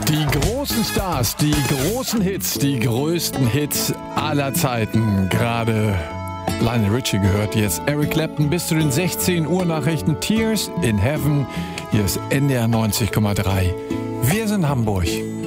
Die großen Stars, die großen Hits, die größten Hits aller Zeiten. Gerade Lionel Richie gehört jetzt Eric Clapton bis zu den 16 Uhr Nachrichten. Tears in Heaven. Hier ist NDR 90,3. Wir sind Hamburg.